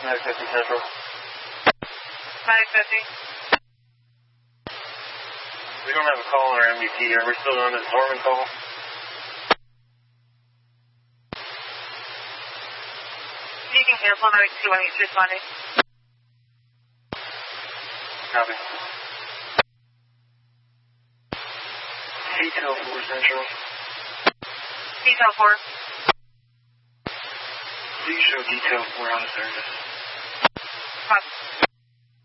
950 Central. 950. We don't have a call on our MVP. Are we still on this Norman call? You can cancel 921 responding. Copy. Detail 4 Central. Detail 4. Please show Detail 4 on the service. Copy.